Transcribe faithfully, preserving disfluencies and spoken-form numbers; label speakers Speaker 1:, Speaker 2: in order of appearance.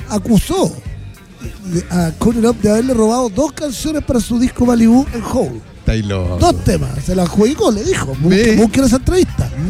Speaker 1: acusó a Courtney Love de haberle robado dos canciones para su disco Malibu en Hole.
Speaker 2: Está ahí loco.
Speaker 1: Dos temas, se la adjudicó, le dijo.
Speaker 2: Ve.
Speaker 1: Busquen esa entrevista.